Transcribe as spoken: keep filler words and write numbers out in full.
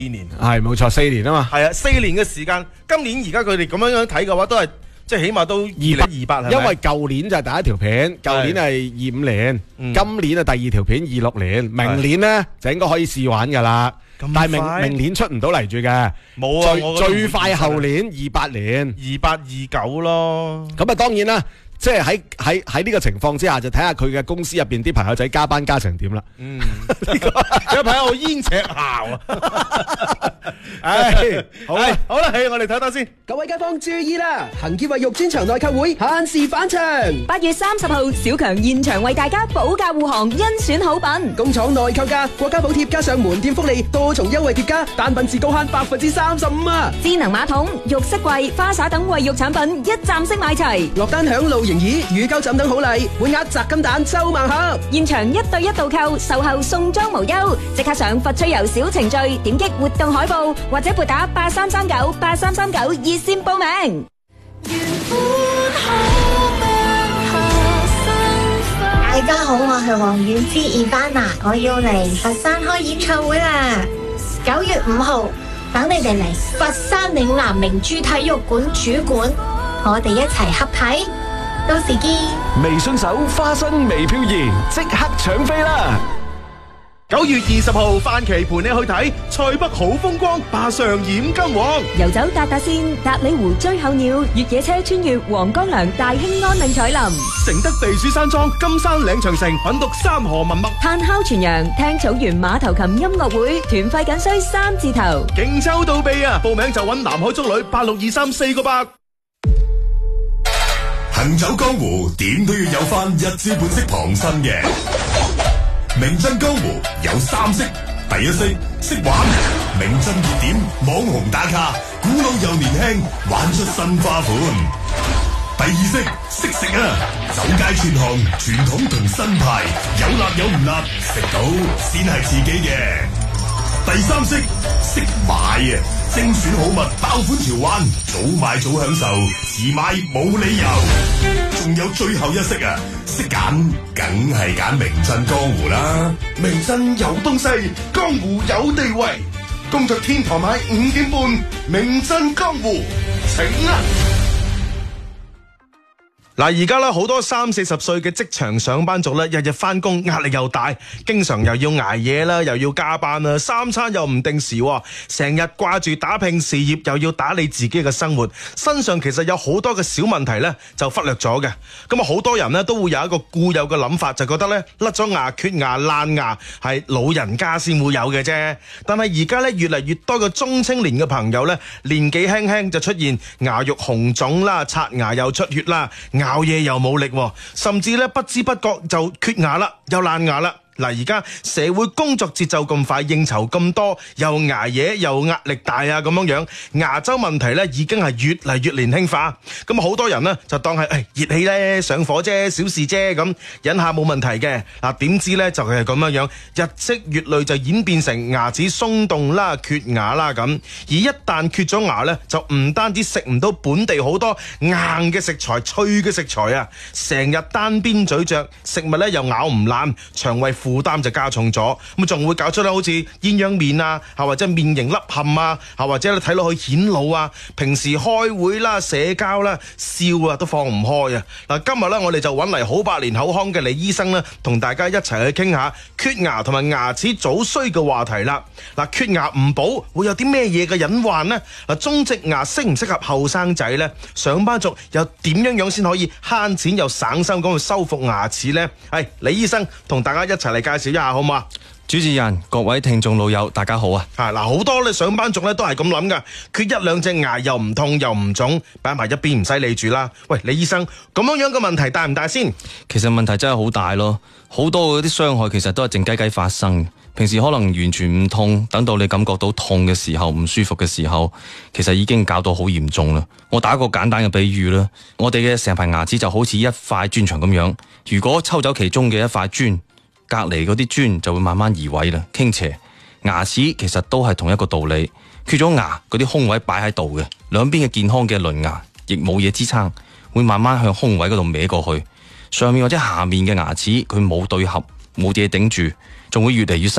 二年係冇錯，四年啊嘛。 係啊，四年嘅時間。今年而家佢哋咁樣樣睇嘅話，都係即係起碼都二零二八係咪？ 因為舊年就係第一條片，舊年係二五年， 嗯今年啊第二條片二六年，明年咧就應該可以試玩噶啦。但係明明年出唔到嚟住嘅， 冇啊！我最最快後年二八年， 二八二九咯。 咁啊，當然啦。即係喺喺喺呢個情況之下，就睇下佢嘅公司入邊啲朋友仔加班加成點啦。 嗯，呢個有朋友煙赤姣啊！唉，好啦，好啦，我哋睇睇先。 各位街坊注意啦！恒潔衛浴專場內購會限時返場， 八月三十號，小強現場為大家保駕護航，甄選好品。 工廠內購價，國家補貼加上門店福利，多重優惠疊加，單品至高慳百分之三十五啊！ 智能馬桶、浴室櫃、花灑等衛浴產品一站式買齊， 落單享露營椅、乳膠枕等好禮，滿額砸金蛋收盲盒。 現場一對一導購，售後送裝無憂，即刻上佛趣遊小程序，點擊活動海報或者撥打八三三九八三三九熱線報名。 大家好，我係王菀之 Ivana， 我要嚟佛山開演唱會啦！九月五號，等你哋嚟佛山嶺南明珠體育館主館，我哋一齊合體，到時見。 微信搜花生微漂移，即刻搶飛啦！ 九月二十號，范琪陪你去睇塞北好風光，霸上染金黃， 遊走達達線、達里湖追候鳥，越野車穿越黃江梁、大興安嶺彩林， 承德避暑山莊、金山嶺長城，品讀三河文物， 炭烤全羊，聽草原馬頭琴音樂會，團費僅需三字頭， 勁抽到臂啊！報名就揾南海足旅八六二三四個八。 行走江湖，點都要有翻一知半識旁身嘅。名震江湖有三識，第一識識玩，名震熱點網紅打卡，古老又年輕，玩出新花款。第二識識食啊，走街串巷，傳統同新派，有辣有唔辣，食到先係自己嘅。第三識識買啊，精選好物，爆款潮玩，早買早享受，遲買冇理由。仲有最後一識啊，識揀，梗係揀名震江湖啦。名震有東西，江湖有地位。工作天台買五點半，名震江湖，請啊！ 嗱，而家咧好多三四十歲嘅職場上班族咧，日日翻工，壓力又大，經常又要挨夜啦，又要加班啦，三餐又唔定時，成日掛住打拼事業，又要打理自己嘅生活，身上其實有好多嘅小問題咧，就忽略咗嘅。咁啊，好多人咧都會有一個固有嘅諗法，就覺得咧甩咗牙、缺牙、爛牙係老人家先會有嘅啫。但係而家咧越嚟越多嘅中青年嘅朋友咧，年紀輕輕就出現牙肉紅腫啦，刷牙又出血啦，咬嘢又冇力，甚至咧不知不覺就缺牙啦，又爛牙啦。嗱，而家社會工作節奏咁快，應酬咁多，又捱夜又壓力大啊，咁樣樣牙周問題咧已經係越嚟越年輕化。咁好多人呢，就當係誒熱氣咧上火啫，小事啫，咁忍下冇問題嘅。嗱，點知咧就係咁樣樣，日積月累就演變成牙齒鬆動啦、缺牙啦咁。而一旦缺咗牙咧，就唔單止食唔到本地好多硬嘅食材、脆嘅食材啊，成日單邊咀嚼，食物咧又咬唔爛，腸胃負擔就加重咗，咁仲會搞出咧好似鴛鴦面啊，或者面型凹陷啊，或者你睇落去顯老啊，平時開會啦、社交啦、笑啊都放唔開啊。嗱，今日咧我哋就揾嚟好百年口腔嘅李醫生咧，同大家一齊去傾下缺牙同埋牙齒早衰嘅話題啦。嗱，缺牙唔補會有啲咩嘢嘅隱患呢？嗱，種植牙適唔適合後生仔呢？上班族又點樣樣先可以慳錢又省心咁去修復牙齒呢？係李醫生同大家一齊嚟介紹一下好嘛？ 主持人、各位聽眾老友，大家好啊！ 係嗱，好多咧上班族咧都係咁諗噶，缺一兩隻牙又唔痛又唔腫，擺埋一邊唔使理住啦。喂，李醫生，咁樣樣嘅問題大唔大先？ 其實問題真係好大咯，好多嗰啲傷害其實都係靜雞雞發生。平時可能完全唔痛，等到你感覺到痛嘅時候、唔舒服嘅時候，其實已經搞到好嚴重啦。我打一個簡單嘅比喻啦，我哋嘅成排牙齒就好似一塊磚牆咁樣，如果抽走其中嘅一塊磚，隔離嗰啲磚就會慢慢移位啦，傾斜。牙齒其實都係同一個道理，缺咗牙嗰啲空位擺喺度嘅，兩邊嘅健康嘅鄰牙亦冇嘢支撐，會慢慢向空位嗰度歪過去。上面或者下面嘅牙齒佢冇對合，冇嘢頂住，仲會越嚟越